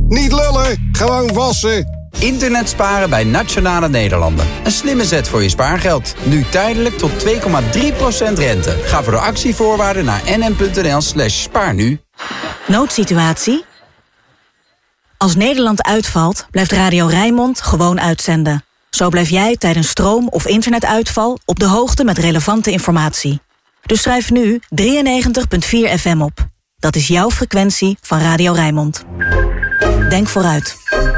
Niet lullen, gewoon wassen. Internet sparen bij Nationale Nederlanden. Een slimme zet voor je spaargeld. Nu tijdelijk tot 2,3% rente. Ga voor de actievoorwaarden naar nm.nl/spaarnu. Noodsituatie? Als Nederland uitvalt, blijft Radio Rijnmond gewoon uitzenden. Zo blijf jij tijdens stroom- of internetuitval op de hoogte met relevante informatie. Dus schrijf nu 93.4 FM op. Dat is jouw frequentie van Radio Rijnmond. Denk vooruit.